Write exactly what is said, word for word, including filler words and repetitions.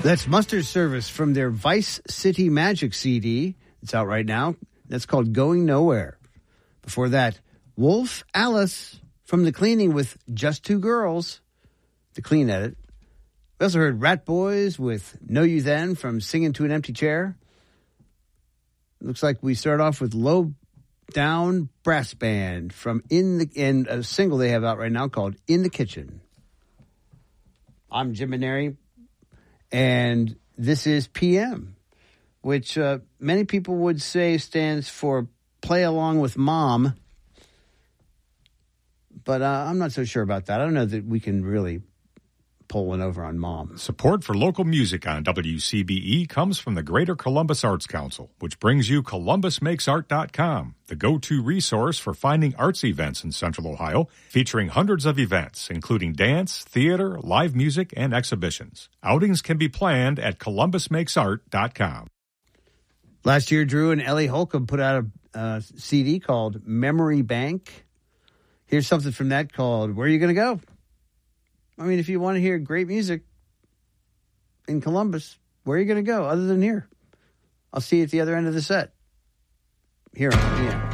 That's Mustard Service from their Vice City Magic C D. It's out right now. That's called Going Nowhere. Before that, Wolf Alice from The Cleaning with Just Two Girls, the clean edit. We also heard Rat Boys with Know You Then from Singing to an Empty Chair. Looks like we start off with Low Down Brass Band from In the in a single they have out right now called In the Kitchen. I'm Jim Maneri. And this is P M, which uh, many people would say stands for Play Along with Mom. But uh, I'm not so sure about that. I don't know that we can really pull one over on Mom. Support for local music on W C B E comes from the Greater Columbus Arts Council, which brings you Columbus Makes Art dot com, the go-to resource for finding arts events in Central Ohio, featuring hundreds of events, including dance, theater, live music, and exhibitions. Outings can be planned at Columbus Makes Art dot com. Last year, Drew and Ellie Holcomb put out a uh, C D called Memory Bank. Here's something from that called Where Are You Gonna Go? I mean, if you want to hear great music in Columbus, where are you going to go other than here? I'll see you at the other end of the set. Here on P M.